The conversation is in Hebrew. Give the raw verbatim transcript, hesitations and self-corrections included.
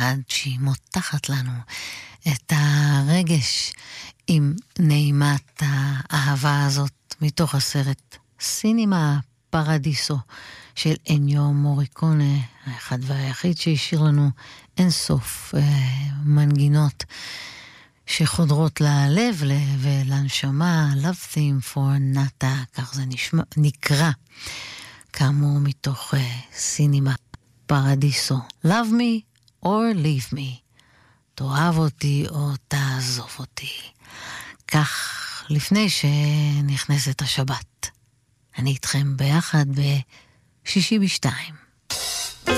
ביחד שהיא מותחת לנו את הרגש עם נעימת האהבה הזאת מתוך הסרט סינימה פרדיסו של אניו מוריקונה, האחד והיחיד שהשאיר לנו אינסוף אה, מנגינות שחודרות ללב ולנשמה. Love Theme for Nata, כך זה נשמע, נקרא, כאמור מתוך אה, סינימה פרדיסו. Love me or leave me, תאהב אותי או תעזוב אותי. כך לפני שנכנסת השבת, אני איתכם ביחד בשישי בשתיים.